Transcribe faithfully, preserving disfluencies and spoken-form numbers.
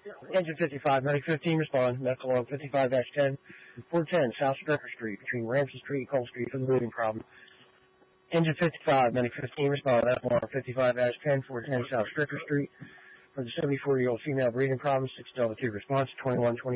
Engine fifty-five, medic fifteen, respond. Medical alarm fifty-five dash ten, four ten South Stricker Street, between Ramsey Street and Cole Street for the moving problem. Engine fifty-five, medic fifteen, respond. Medical alarm fifty-five dash ten, four ten South Stricker Street for the seventy-four-year-old female breathing problem. six Delta two response, twenty-one twenty.